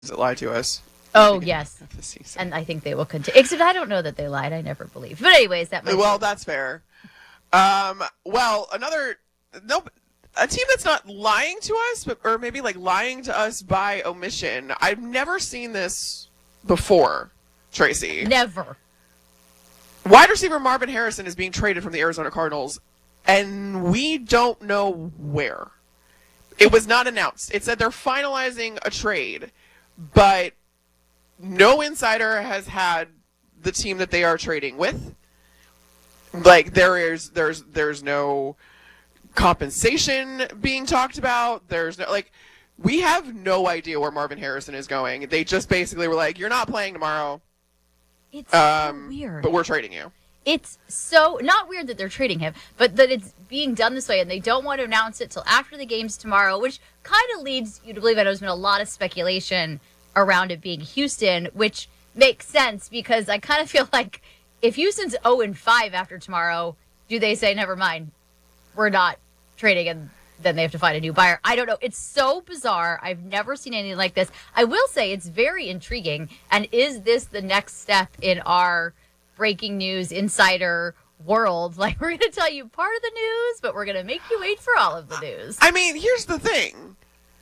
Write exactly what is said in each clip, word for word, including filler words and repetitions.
lie to us. Oh, yes. And I think they will continue. Except I don't know that they lied. I never believed. But anyways, that might Well, be. that's fair. Um, well, another... No, a team that's not lying to us, but or maybe like lying to us by omission. I've never seen this before, Tracy. Never. Wide receiver Marvin Harrison is being traded from the Arizona Cardinals, and we don't know where. It was not announced. It said they're finalizing a trade, but no insider has had the team that they are trading with. Like there is, there's, there's no compensation being talked about. There's no like, we have no idea where Marvin Harrison is going. They just basically were like, "You're not playing tomorrow." It's um, so weird. But we're trading you. It's so not weird that they're trading him, but that it's being done this way, and they don't want to announce it till after the games tomorrow, which kind of leads you to believe that there's been a lot of speculation around it being Houston, which makes sense because I kind of feel like if Houston's oh and five after tomorrow, do they say, never mind, we're not trading, and then they have to find a new buyer? I don't know. It's so bizarre. I've never seen anything like this. I will say it's very intriguing, and is this the next step in our breaking news insider world? Like, we're going to tell you part of the news, but we're going to make you wait for all of the news. I mean, here's the thing.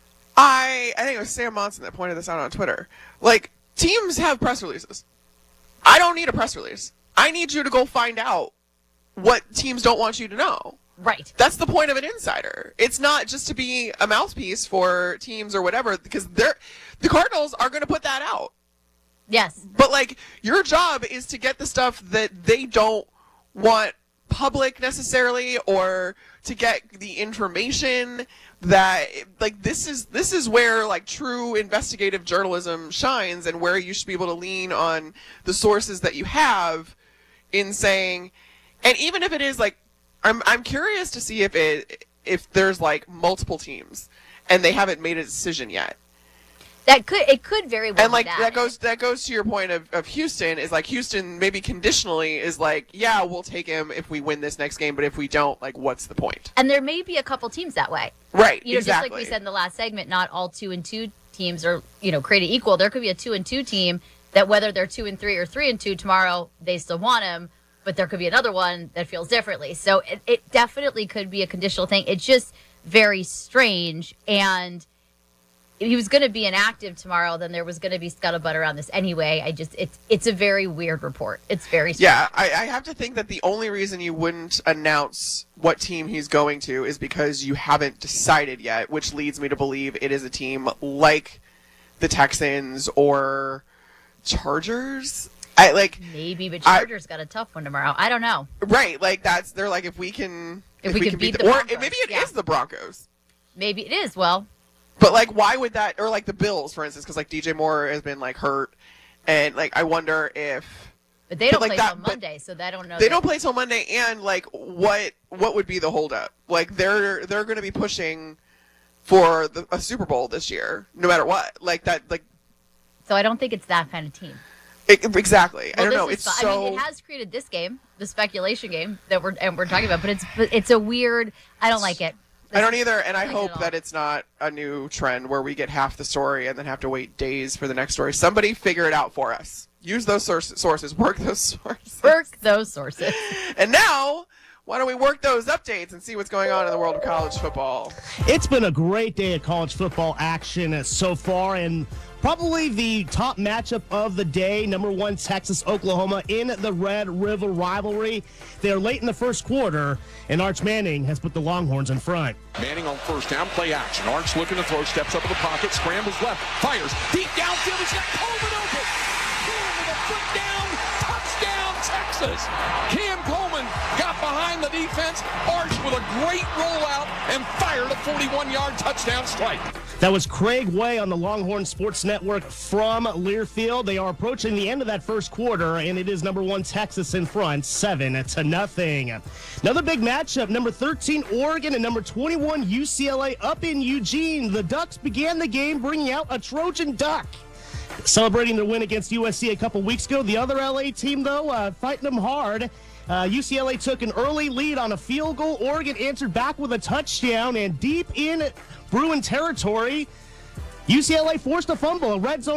I I think it was Sam Monson that pointed this out on Twitter. Like, teams have press releases. I don't need a press release. I need you to go find out what teams don't want you to know. Right. That's the point of an insider. It's not just to be a mouthpiece for teams or whatever, because they're the Cardinals are going to put that out. Yes. But, like, your job is to get the stuff that they don't want public necessarily, or to get the information that, like, this is this is where, like, true investigative journalism shines, and where you should be able to lean on the sources that you have in saying, and even if it is, like, I'm I'm curious to see if it if there's, like, multiple teams and they haven't made a decision yet. That could it could very well. And like be that. that goes that goes to your point of, of Houston, is like Houston maybe conditionally is like, yeah, we'll take him if we win this next game, but if we don't, like, what's the point? And there may be a couple teams that way. Right. You know, exactly. just like we said in the last segment, not all two and two teams are, you know, created equal. There could be a two and two team that, whether they're two and three or three and two tomorrow, they still want him, but there could be another one that feels differently. So it, it definitely could be a conditional thing. It's just very strange. And if he was going to be inactive tomorrow, then there was going to be scuttlebutt around this anyway. I just, it's it's a very weird report. It's very strange. Yeah, I, I have to think that the only reason you wouldn't announce what team he's going to is because you haven't decided yet, which leads me to believe it is a team like the Texans or Chargers. I like maybe, but Chargers I, got a tough one tomorrow. I don't know. Right, like that's they're like if we can if, if we, we can, can beat, beat the, the, Broncos. or maybe it yeah. is the Broncos. Maybe it is. Well. But, like, why would that, or, like, the Bills, for instance, because, like, D J Moore has been, like, hurt, and, like, I wonder if... But they don't but, like, play that, till Monday, so they don't know. They that. don't play till Monday, and, like, what what would be the holdup? Like, they're they're going to be pushing for the, a Super Bowl this year, no matter what. Like, that, like... So I don't think it's that kind of team. It, exactly. Well, I don't know. It's fun. so... I mean, it has created this game, the speculation game that we're and we're talking about, but it's but it's a weird... I don't like it. I don't either, and I like hope it that it's not a new trend where we get half the story and then have to wait days for the next story. Somebody figure it out for us. Use those source- sources. Work those sources. Work those sources. And now, why don't we work those updates and see what's going on in the world of college football? It's been a great day of college football action so far, and probably the top matchup of the day, number one Texas Oklahoma in the Red River rivalry. They're late in the first quarter, and Arch Manning has put the Longhorns in front. Manning on first down, play action. Arch looking to throw, steps up in the pocket, scrambles left, fires deep downfield. He's got Coleman open. Coleman with a foot down, touchdown Texas. Cam Coleman got behind the defense. Arch with a great rollout and fired a forty-one-yard touchdown strike. That was Craig Way on the Longhorn Sports Network from Learfield. They are approaching the end of that first quarter, and it is number one Texas in front, seven to nothing. Another big matchup, number thirteen Oregon and number twenty-one U C L A up in Eugene. The Ducks began the game bringing out a Trojan duck, celebrating their win against U S C a couple weeks ago. The other L A team, though, uh, fighting them hard. Uh, U C L A took an early lead on a field goal. Oregon answered back with a touchdown, and deep in Bruin territory, U C L A forced a fumble, a red zone